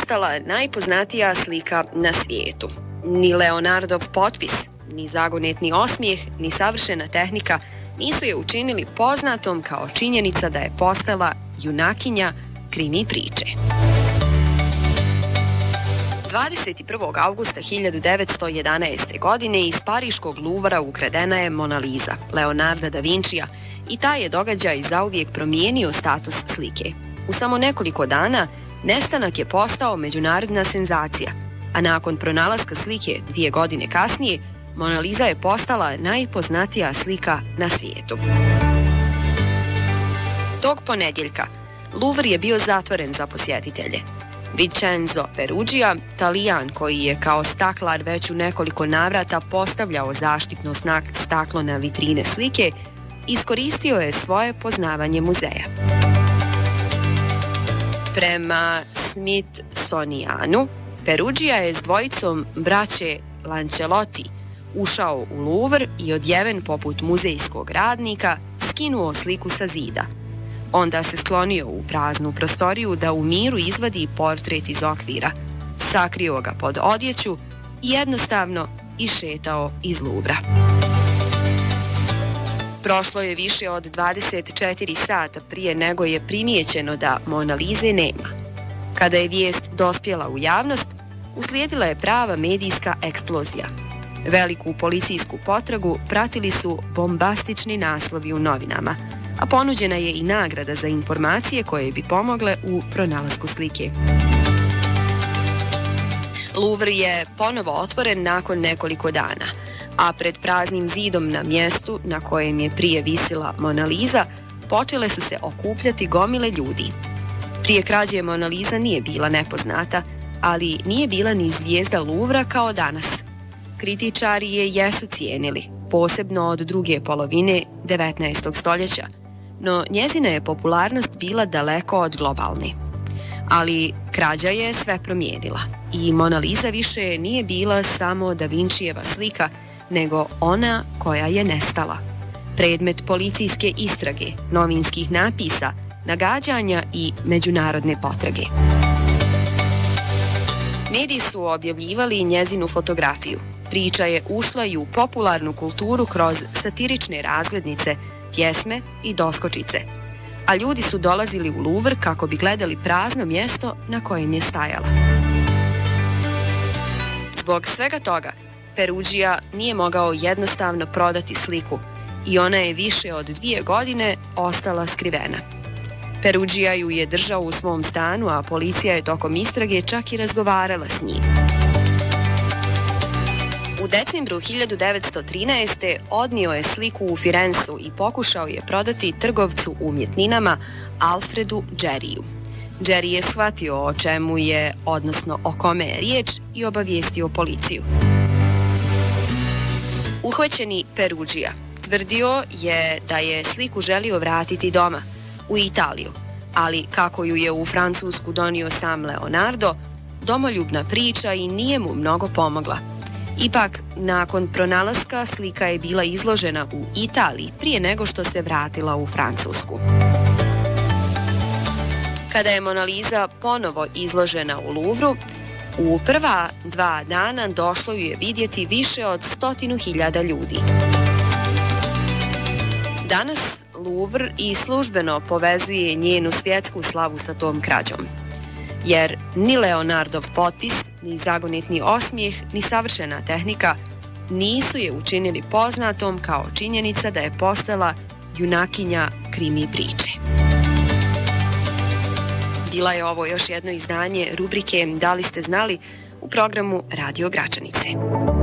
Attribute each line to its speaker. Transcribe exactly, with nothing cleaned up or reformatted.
Speaker 1: postala najpoznatija slika na svijetu. Ni Leonardov potpis, ni zagonetni osmijeh, ni savršena tehnika nisu je učinili poznatom kao činjenica da je postala junakinja krimi priče. dvadeset prvog avgusta hiljadu devetsto jedanaeste. godine iz Pariškog Luvra ukradena je Mona Lisa, Leonarda da Vincija, i taj je događaj zauvijek promijenio status slike. U samo nekoliko dana nestanak je postao međunarodna senzacija, a nakon pronalaska slike dvije godine kasnije, Mona Lisa je postala najpoznatija slika na svijetu. Tog ponedjeljka Louvre je bio zatvoren za posjetitelje. Vincenzo Peruggia, Talijan koji je kao staklar već u nekoliko navrata postavljao zaštitno znak staklo na vitrine slike, iskoristio je svoje poznavanje muzeja. Prema Smithsonianu, Peruggia je s dvojicom braće Lancelotti ušao u Louvre i odjeven poput muzejskog radnika skinuo sliku sa zida. Onda se sklonio u praznu prostoriju da u miru izvadi portret iz okvira, sakrio ga pod odjeću i jednostavno išetao iz Louvra. Prošlo je više od dvadeset četiri sata prije nego je primijećeno da Mona Lise nema. Kada je vijest dospjela u javnost, uslijedila je prava medijska eksplozija. Veliku policijsku potragu pratili su bombastični naslovi u novinama, a ponuđena je i nagrada za informacije koje bi pomogle u pronalasku slike. Louvre je ponovo otvoren nakon nekoliko dana, a pred praznim zidom na mjestu na kojem je prije visila Mona Lisa počele su se okupljati gomile ljudi. Prije krađe Mona Lisa nije bila nepoznata, ali nije bila ni zvijezda Louvra kao danas. Kritičari je jesu cijenili, posebno od druge polovine devetnaestog stoljeća, no njezina je popularnost bila daleko od globalne. Ali krađa je sve promijenila i Mona Lisa više nije bila samo Da Vincijeva slika, nego ona koja je nestala. Predmet policijske istrage, novinskih napisa, nagađanja i međunarodne potrage. Mediji su objavljivali njezinu fotografiju. Priča je ušla i u popularnu kulturu kroz satirične razglednice, pjesme i doskočice. A ljudi su dolazili u Louvre kako bi gledali prazno mjesto na kojem je stajala. Zbog svega toga, Peruggia nije mogao jednostavno prodati sliku i ona je više od dvije godine ostala skrivena. Peruggia ju je držao u svom stanu, a policija je tokom istrage čak i razgovarala s njim. U decembru hiljadu devetsto trinaeste. odnio je sliku u Firenzu i pokušao je prodati trgovcu umjetninama Alfredu Geriju. Geri je shvatio o čemu je, odnosno o kome je riječ, i obavijestio policiju. Uhvaćeni Peruggia tvrdio je da je sliku želio vratiti doma, u Italiju, ali kako ju je u Francusku donio sam Leonardo, domoljubna priča i nije mu mnogo pomogla. Ipak, nakon pronalaska, slika je bila izložena u Italiji prije nego što se vratila u Francusku. Kada je Mona Lisa ponovo izložena u Louvru, u prva dva dana došlo ju je vidjeti više od stotinu hiljada ljudi. Danas Louvre i službeno povezuje njenu svjetsku slavu sa tom krađom. Jer ni Leonardov potpis, ni zagonetni osmijeh, ni savršena tehnika nisu je učinili poznatom kao činjenica da je postala junakinja krimi priče. Bila je ovo još jedno izdanje rubrike Da li ste znali u programu Radio Gračanice.